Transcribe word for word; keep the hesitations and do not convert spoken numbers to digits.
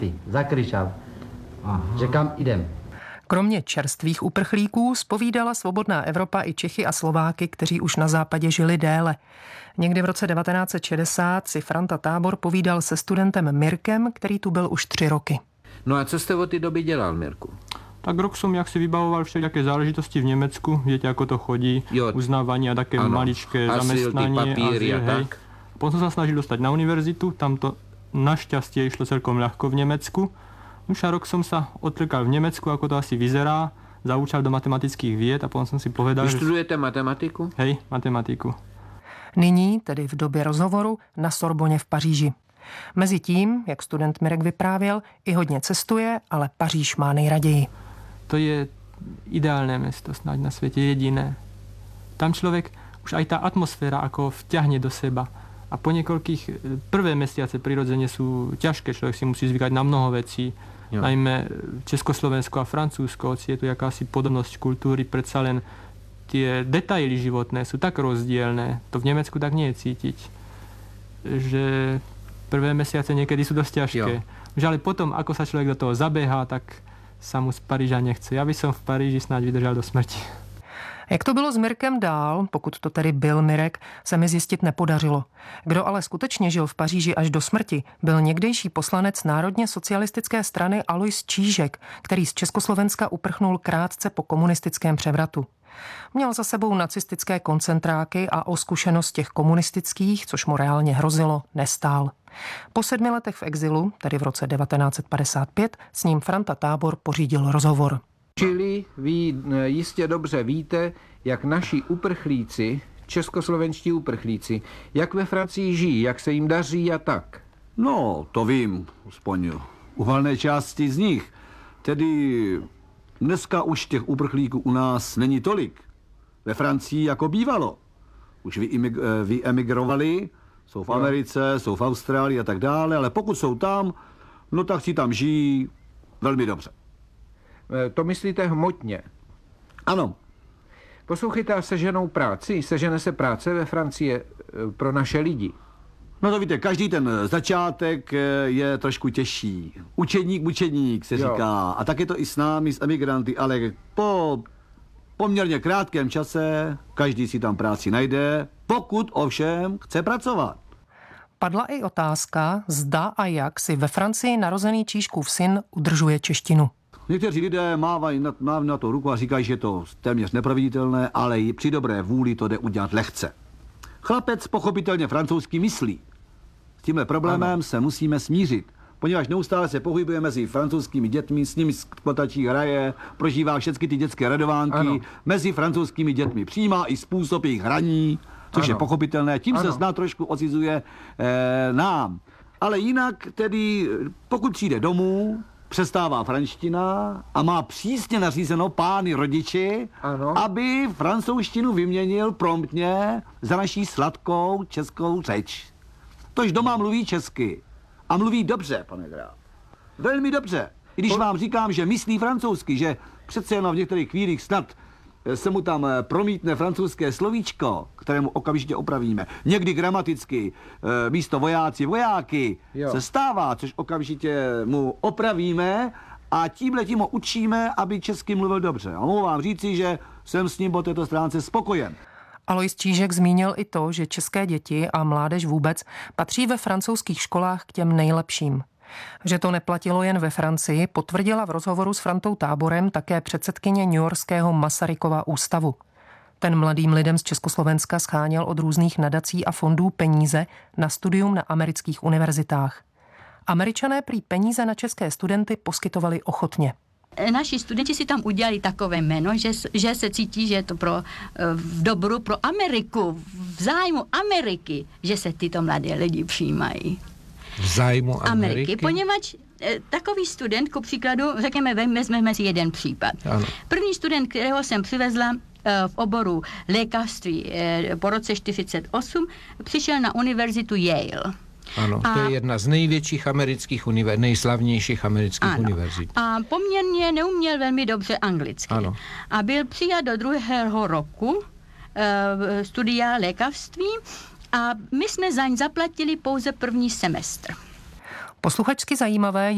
Ty, zakryčal, že kam jdem. Kromě čerstvých uprchlíků zpovídala Svobodná Evropa i Čechy a Slováky, kteří už na západě žili déle. Někdy v roce devatenáct set šedesát si Franta Tábor povídal se studentem Mirkem, který tu byl už tři roky. No a co jste od té doby dělal, Mirku? Tak rok som jak si vybavoval všelijaké záležitosti v Nemecku, viete, ako to chodí, jo. Uznávanie a také ano. maličké Asyl, zamestnanie. Papíry a, a tak. Potom som sa snažil dostať na univerzitu, tam to našťastie išlo celkom ľahko v Nemecku. Už a rok som sa odklikal v Nemecku, ako to asi vyzerá, zaúčal do matematických vied a potom som si povedal, Vy študujete matematiku? Hej, matematiku. Nyní, tedy v době rozhovoru, na Sorboně v Paříži. Mezitím, jak student Mirek vyprávěl, i hodně cestuje, ale Paříž má nejraději. To je ideálne mesto, snáď na svete jediné. Tam človek, už aj tá atmosféra ako vťahne do seba. A po niekoľkých, prvé mesiace prirodzene sú ťažké, človek si musí zvykať na mnoho vecí. Jo. Najmä Československo a Francúzsko, hoci je tu jakási podobnosť kultúry, predsa len tie detaily životné sú tak rozdielne. To v Nemecku tak nie je cítiť. Že prvé mesiace niekedy sú dosť ťažké. Už ale potom, ako sa človek do toho zabehá, tak sa mu z Paríža nechce. Ja by som v Paríži snáď vydržel do smrti. Jak to bylo s Mirkem dál, pokud to tedy byl Mirek, se mi zjistit nepodařilo. Kdo ale skutečně žil v Paříži až do smrti, byl někdejší poslanec Národně socialistické strany Alois Čížek, který z Československa uprchnul krátce po komunistickém převratu. Měl za sebou nacistické koncentráky a o zkušenost těch komunistických, což mu reálně hrozilo, nestál. Po sedmi letech v exilu, tedy v roce devatenáct set padesát pět, s ním Franta Tábor pořídil rozhovor. Čili vy jistě dobře víte, jak naši uprchlíci, českoslovenští uprchlíci, jak ve Francii žijí, jak se jim daří a tak. No, to vím, aspoň u valné části z nich. Tedy dneska už těch uprchlíků u nás není tolik. Ve Francii jako bývalo. Už vyemigrovali, jsou v Americe, jsou v Austrálii a tak dále, ale pokud jsou tam, no tak si tam žijí velmi dobře. To myslíte hmotně? Ano. Poslouchejte, a seženou práci? Sežene se práce ve Francii pro naše lidi? No to víte, každý ten začátek je trošku těžší. Učeník, mučeník se říká. Jo. A tak je to i s námi, s emigranty, ale po poměrně krátkém čase každý si tam práci najde, pokud ovšem chce pracovat. Padla i otázka, zda a jak si ve Francii narozený Čížkův syn udržuje češtinu. Někteří lidé mávají na, mávají na to ruku a říkají, že je to téměř neproveditelné, ale i při dobré vůli to jde udělat lehce. Chlapec pochopitelně francouzsky myslí. S tímhle problémem ano. se musíme smířit, poněvadž neustále se pohybuje mezi francouzskými dětmi, s nimi skvotačí hraje, prožívá všechny ty dětské radovánky, ano. mezi francouzskými dětmi přijímá i způsob jejich hraní, což ano. je pochopitelné, tím ano. se snad trošku ocizuje eh, nám. Ale jinak tedy, pokud přijde domů, přestává franština a má přísně nařízeno pány rodiči, ano. aby francouzštinu vyměnil promptně za naší sladkou českou řeč. Tož doma mluví česky. A mluví dobře, pane Graf. Velmi dobře. I když vám říkám, že myslí francouzsky, že přece jenom v některých chvílích snad se mu tam promítne francouzské slovíčko, kterému okamžitě opravíme. Někdy gramaticky místo vojáci vojáky jo. se stává, což okamžitě mu opravíme a tímhletím ho učíme, aby česky mluvil dobře. A mohu vám říci, že jsem s ním po této stránce spokojen. Alois Čížek zmínil i to, že české děti a mládež vůbec patří ve francouzských školách k těm nejlepším. Že to neplatilo jen ve Francii, potvrdila v rozhovoru s Frantou Táborem také předsedkyně newyorského Masarykova ústavu. Ten mladým lidem z Československa scháněl od různých nadací a fondů peníze na studium na amerických univerzitách. Američané prý peníze na české studenty poskytovali ochotně. Naši studenti si tam udělali takové jméno, že, že se cítí, že je to pro, v dobru pro Ameriku, v zájmu Ameriky, že se tyto mladé lidi přijímají. V zájmu Ameriky? Ameriky, poněvadž e, takový student, ku příkladu, řekněme, vezmeme si jeden případ. Ano. První student, kterého jsem přivezla e, v oboru lékařství e, po roce čtyřicet osm, přišel na univerzitu Yale. Ano, a, to je jedna z největších amerických univerzit, nejslavnějších amerických ano, univerzit. A poměrně neuměl velmi dobře anglicky. Ano. A byl přijat do druhého roku e, studia lékařství a my jsme zaň zaplatili pouze první semestr. Posluchačsky zajímavé